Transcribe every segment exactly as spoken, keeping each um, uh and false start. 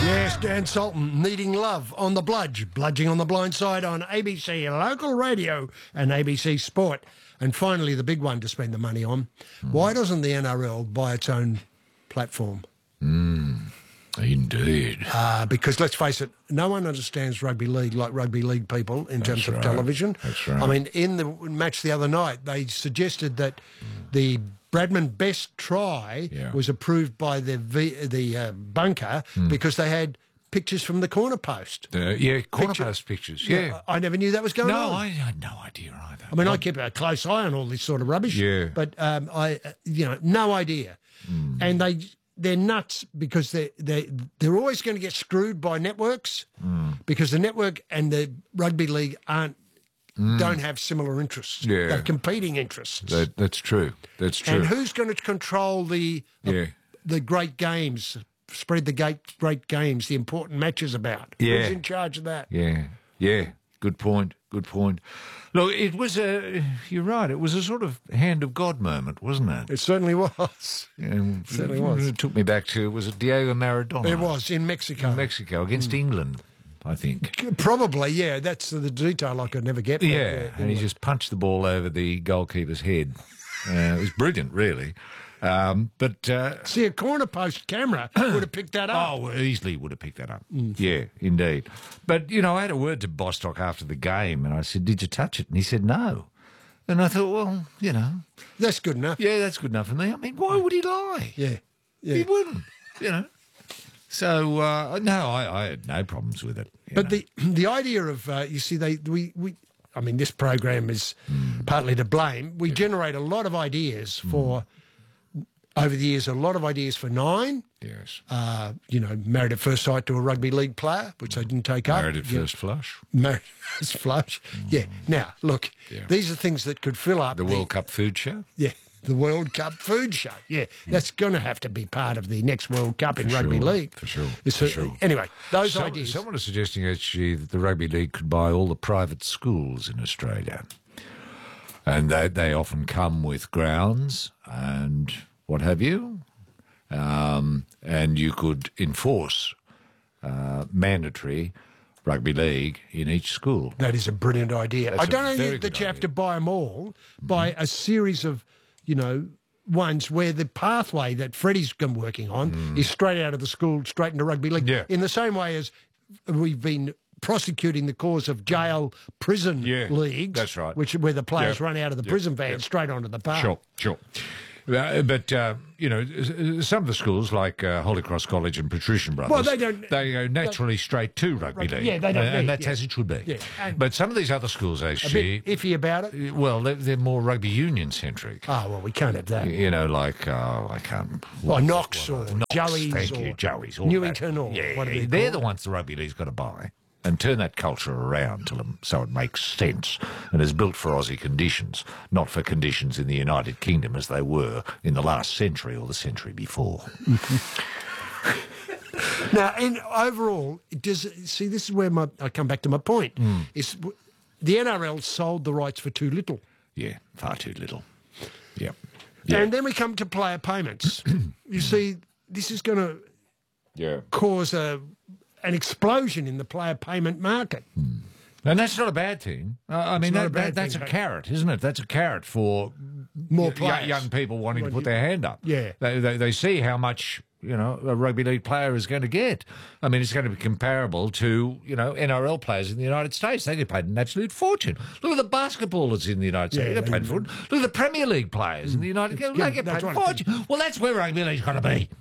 Yes, Dan Sultan, Needing Love on the Bludge, Bludging on the Blind Side on A B C Local Radio and A B C Sport. And finally, the big one to spend the money on. Mm. Why doesn't the N R L buy its own platform? Mm, indeed. Uh, because let's face it, no one understands rugby league like rugby league people in terms That's of right. television. That's right. I mean, in the match the other night, they suggested that mm. the Bradman best try yeah. was approved by the v, the uh, bunker mm. because they had pictures from the corner post. Uh, yeah, corner Picture, post pictures, yeah. yeah. I, I never knew that was going no, on. No, I had no idea either. I mean, I keep a close eye on all this sort of rubbish. Yeah. But, um, I, uh, you know, no idea. Mm. And they, they're nuts because they they they're always going to get screwed by networks mm. because the network and the rugby league aren't Mm. don't have similar interests. Yeah. They have competing interests. That, that's true. That's true. And who's going to control the uh, yeah. the great games, spread the great, great games, the important matches about? Yeah. Who's in charge of that? Yeah, yeah. Good point. Good point. Look, it was a, you're right, it was a sort of hand of God moment, wasn't it? It certainly was. And it certainly was. It took me back to, was it Diego Maradona? It was, in Mexico. In Mexico, against mm. England. I think. Probably, yeah. That's the detail I could never get. Yeah, yeah, and he just punched the ball over the goalkeeper's head. Uh, it was brilliant, really. Um, but uh, see, a corner post camera would have picked that up. Oh, easily would have picked that up. Mm. Yeah, indeed. But, you know, I had a word to Bostock after the game, and I said, did you touch it? And he said, no. And I thought, well, you know. That's good enough. Yeah, that's good enough for me. I mean, why would he lie? Yeah. yeah. He wouldn't, you know. So, uh, no, I, I had no problems with it. But know. the the idea of, uh, you see, they we, we I mean, this program is mm. partly to blame. We yeah. generate a lot of ideas mm. for, over the years, a lot of ideas for Nine. Yes. Uh, you know, Married at First Sight to a rugby league player, which they didn't take up. Married at First yeah. Flush. Married at First Flush. Mm. Yeah. Now, look, yeah. these are things that could fill up. The World the, Cup food show? Yeah. The World Cup food show. Yeah, that's going to have to be part of the next World Cup in for rugby sure, league. For sure. It's for a, sure. Anyway, those Some, ideas. Someone is suggesting actually that the rugby league could buy all the private schools in Australia. And they, they often come with grounds and what have you. Um, and you could enforce uh, mandatory rugby league in each school. That is a brilliant idea. That's I don't know that you idea. have to buy them all, mm-hmm. buy a series of, you know, ones where the pathway that Freddie's been working on mm. is straight out of the school, straight into rugby league. Yeah. In the same way as we've been prosecuting the cause of jail prison yeah, leagues. That's right. Which where the players yeah. run out of the yeah. prison van yeah. straight onto the park. Sure, sure. Uh, but, uh, you know, some of the schools, like uh, Holy Cross College and Patrician Brothers, well, they, don't, they go naturally they, straight to rugby league. Yeah, they don't. Uh, and yeah, that's yeah. as it should be. Yeah. But some of these other schools, actually... A bit iffy about it? Well, they're, they're more rugby union-centric. Oh, well, we can't have that. You know, like, oh, I can't... Well, Knox or Knox, Joey's thank or you, Joey's. All Newington that. or yeah, what are they they're called? the ones the rugby league's got to buy. And turn that culture around to them so it makes sense and is built for Aussie conditions, not for conditions in the United Kingdom as they were in the last century or the century before. Now, and overall, does see this is where my I come back to my point mm. is the N R L sold the rights for too little. Yeah, far too little. Yeah, yeah. And then we come to player payments. You see, this is going to yeah. cause a. an explosion in the player payment market. Hmm. And that's not a bad thing. Uh, I mean, that, that, that's thing, a carrot, isn't it? That's a carrot for more y- young people wanting when to put you, their hand up. Yeah. They, they, they see how much, you know, a rugby league player is going to get. I mean, it's going to be comparable to, you know, N R L players in the United States. They get paid an absolute fortune. Look at the basketballers in the United States. Yeah, they get paid for it. Look at the Premier League players in the United States. Yeah, they get paid a right. fortune. Well, that's where rugby league's going to be.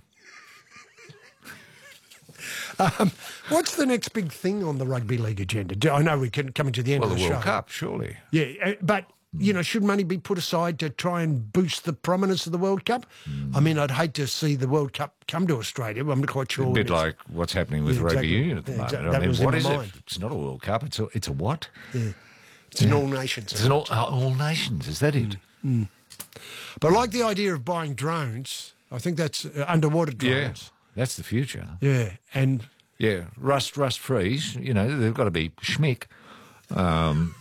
Um, what's the next big thing on the rugby league agenda? I know we can come to the end well, of the, the show. World Cup, surely. Yeah, uh, but, you know, should money be put aside to try and boost the prominence of the World Cup? Mm. I mean, I'd hate to see the World Cup come to Australia. I'm not quite sure. A bit like what's happening with yeah, rugby exactly. union at the yeah, moment. Exactly. I That mean, was what in is my it? mind. It's not a World Cup. It's a, it's a what? Yeah. It's an all nations. It's an all, uh, all nations. Is that it? Mm. Mm. But I like the idea of buying drones. I think that's uh, underwater drones. Yeah, that's the future. Yeah, and... Yeah, rust, rust freeze. You know, they've got to be schmick. Um,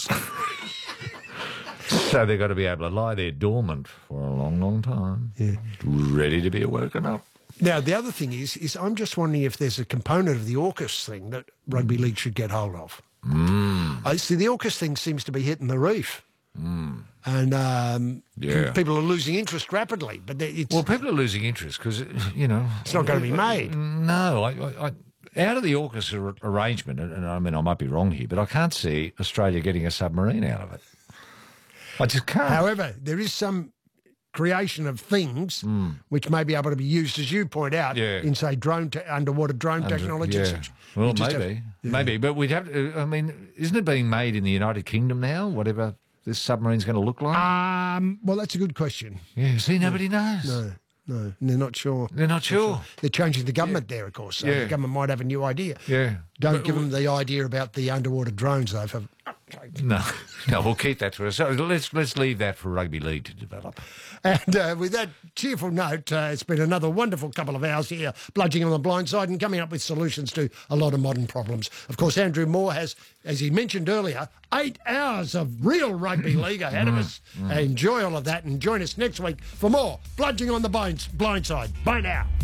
so they've got to be able to lie there dormant for a long, long time. Yeah. Ready to be woken up. Now, the other thing is, is I'm just wondering if there's a component of the AUKUS thing that rugby league should get hold of. Mm. I see the AUKUS thing seems to be hitting the reef. Mm. And um, Yeah. people are losing interest rapidly. But they- it's, Well, people are losing interest because, you know... It's not going to be made. No. I, I, I, out of the AUKUS ar- arrangement, and, and I mean, I might be wrong here, but I can't see Australia getting a submarine out of it. I just can't. however, there is some creation of things which may be able to be used, as you point out, Hmm. Yeah. in, say, drone te- underwater drone technology. Yeah. Such- Well, you just maybe. have- Maybe. But we'd have to... I mean, isn't it being made in the United Kingdom now, whatever this submarine's going to look like? Um, well, that's a good question. yeah, see, nobody knows. No, no, they're not sure. They're not sure. They're changing the government there, of course. So Yeah. the government might have a new idea. Yeah. Don't But- give them the idea about the underwater drones, though. For, No, no, we'll keep that to ourselves. Let's let's leave that for rugby league to develop. and uh, with that cheerful note, uh, it's been another wonderful couple of hours here, bludging on the blind side and coming up with solutions to a lot of modern problems. Of course, Andrew Moore has, as he mentioned earlier, eight hours of real rugby league ahead of us. Enjoy all of that and join us next week for more bludging on the blind, blind side. Bye now.